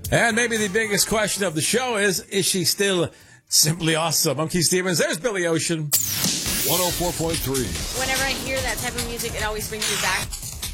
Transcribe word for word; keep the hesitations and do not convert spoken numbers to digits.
And maybe the biggest question of the show is, is she still simply awesome? I'm Keith Stevens. There's Billy Ocean. one oh four point three. Whenever I hear that type of music, it always brings me back